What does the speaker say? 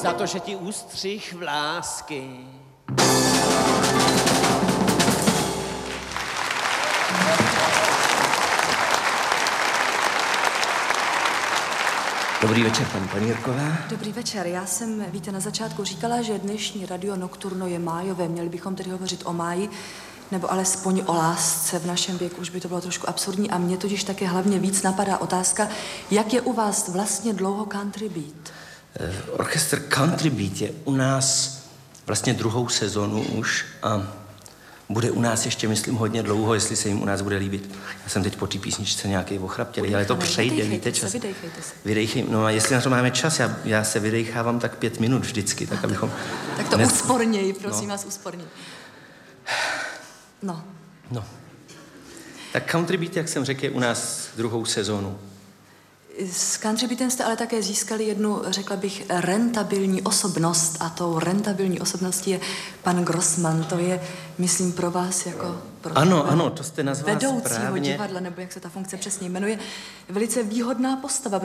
za to, že ti ustřih vlásky. Dobrý večer, paní Panírková. Dobrý večer. Já jsem, víte, na začátku říkala, že dnešní Radio Nocturno je májové. Měli bychom tedy hovořit o máji, nebo alespoň o lásce. V našem věku už by to bylo trošku absurdní a mě totiž také hlavně víc napadá otázka, jak je u vás vlastně dlouho country beat? Orchestr Country Beat je u nás vlastně druhou sezonu už a bude u nás ještě, myslím, hodně dlouho, jestli se jim u nás bude líbit. Já jsem teď po té písničce nějaký ochraptělý, ale to přejde, víte, čas. Vydejchejte se. No a jestli na to máme čas, já se vydejchávám tak 5 minut vždycky, tak abychom... Tak to úsporněji, prosím vás, úsporněji. No. Tak Country Beat, jak jsem řekl, je u nás druhou sezonu. S Country Beatem jste ale také získali jednu, řekla bych, rentabilní osobnost a tou rentabilní osobností je pan Grossman. To je, myslím, pro vás jako pro ano, to jste nazvala vedoucího správně. divadla, nebo jak se ta funkce přesně jmenuje, velice výhodná postava.